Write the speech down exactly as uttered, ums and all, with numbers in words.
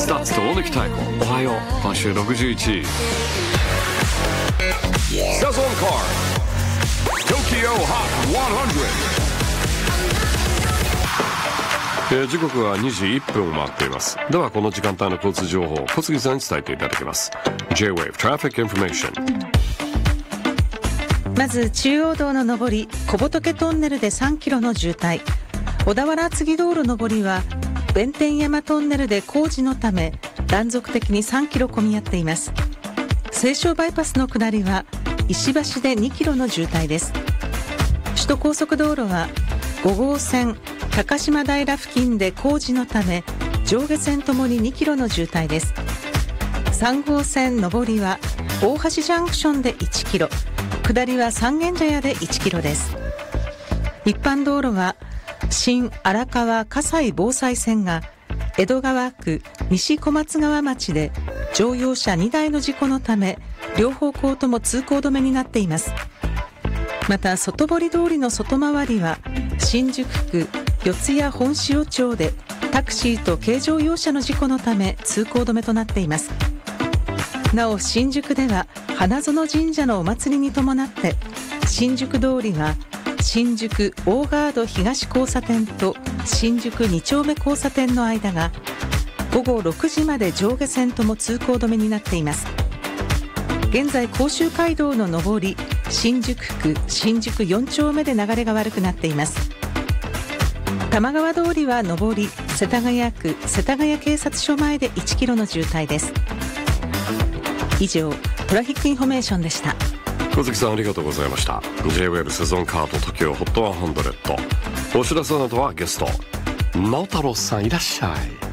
ダッツと大貫妙子。おはよう。今週ろくじゅういちいセゾンカー Tokyo Hot ひゃく。えー、時刻はにじいっぷんを回っています。ではこの時間帯の交通情報を小杉さんに伝えていただきます。 J-Wave Traffic Information。 まず中央道の上り小仏トンネルでさんキロの渋滞、小田原厚木道路上りは弁天山トンネルで工事のため断続的にさんキロ混み合っています。西湘バイパスの下りは石橋でにキロの渋滞です。首都高速道路はご号線高島平付近で工事のため上下線ともににキロの渋滞です。さん号線上りは大橋ジャンクションでいちキロ、下りは三軒茶屋でいちキロです。一般道路は新荒川葛西防災線が江戸川区西小松川町で乗用車にだいの事故のため両方向とも通行止めになっています。また外堀通りの外回りは新宿区四谷本塩町でタクシーと軽乗用車の事故のため通行止めとなっています。なお新宿では花園神社のお祭りに伴って新宿通りは新宿大ガード東交差点と新宿に丁目交差点の間がごごろくじまで上下線とも通行止めになっています。現在甲州街道の上り新宿区新宿よん丁目で流れが悪くなっています。玉川通りは上り世田谷区世田谷警察署前でいちキロの渋滞です。以上トラフィックインフォメーションでした。 小杉さんありがとうございました。 J-Wave セゾンカート TOKYO ホットひゃく。お知らせなどはゲスト直太朗さんいらっしゃい。